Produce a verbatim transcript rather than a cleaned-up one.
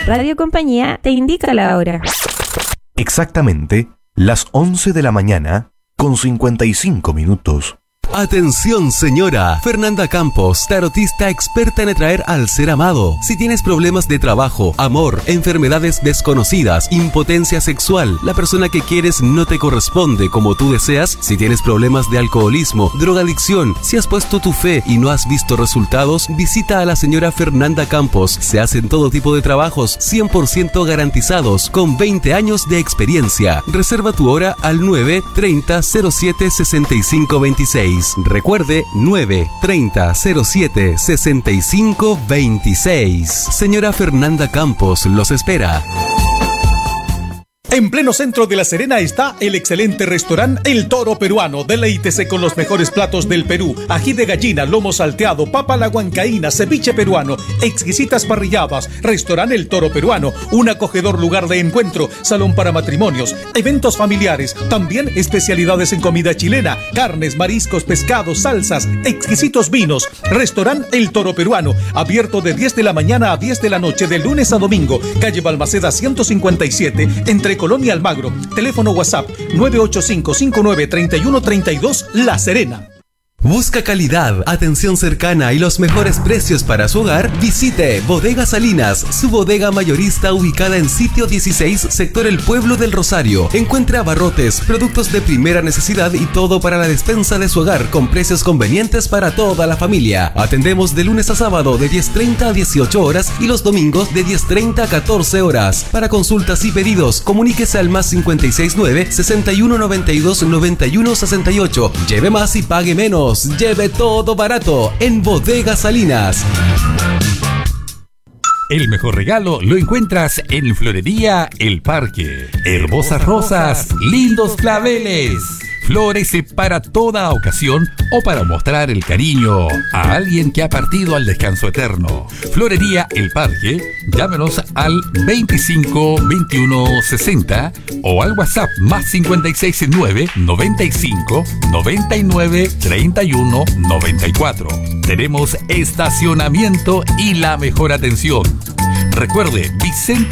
Radio Compañía te indica la hora. Exactamente las once de la mañana con cincuenta y cinco minutos. Atención señora, Fernanda Campos, tarotista experta en atraer al ser amado. Si tienes problemas de trabajo, amor, enfermedades desconocidas, impotencia sexual, la persona que quieres no te corresponde como tú deseas, si tienes problemas de alcoholismo, drogadicción, si has puesto tu fe y no has visto resultados, visita a la señora Fernanda Campos. Se hacen todo tipo de trabajos cien por ciento garantizados con veinte años de experiencia. Reserva tu hora al nueve treinta cero siete sesenta y cinco veintiséis. Recuerde, nueve treinta cero siete sesenta y cinco veintiséis. Señora Fernanda Campos los espera. En pleno centro de La Serena está el excelente restaurante El Toro Peruano. Deleítese con los mejores platos del Perú: ají de gallina, lomo salteado, papa a la huancaína, ceviche peruano, exquisitas parrilladas. Restaurante El Toro Peruano, un acogedor lugar de encuentro, salón para matrimonios, eventos familiares, también especialidades en comida chilena, carnes, mariscos, pescados, salsas, exquisitos vinos. Restaurante El Toro Peruano, abierto de diez de la mañana a diez de la noche, de lunes a domingo. Calle Balmaceda ciento cincuenta y siete, entre Colonia Almagro. Teléfono WhatsApp nueve ocho cinco cinco nueve tres uno tres dos, La Serena. Busca calidad, atención cercana y los mejores precios para su hogar. Visite Bodega Salinas, su bodega mayorista ubicada en sitio dieciséis, sector El Pueblo del Rosario. Encuentre abarrotes, productos de primera necesidad y todo para la despensa de su hogar con precios convenientes para toda la familia. Atendemos de lunes a sábado de diez treinta a dieciocho horas y los domingos de diez treinta a catorce horas. Para consultas y pedidos, comuníquese al más cincuenta y seis nueve, sesenta y uno noventa y dos, noventa y uno sesenta y ocho. Lleve más y pague menos. Lleve todo barato en Bodega Salinas. El mejor regalo lo encuentras en Florería El Parque. Hermosas rosas, lindos claveles. Flores para toda ocasión o para mostrar el cariño a alguien que ha partido al descanso eterno. Florería El Parque, llámenos al veinticinco veintiuno sesenta o al WhatsApp más cincuenta y seis nueve noventa y cinco noventa y nueve treinta y uno noventa y cuatro. Tenemos estacionamiento y la mejor atención. Recuerde, Vicente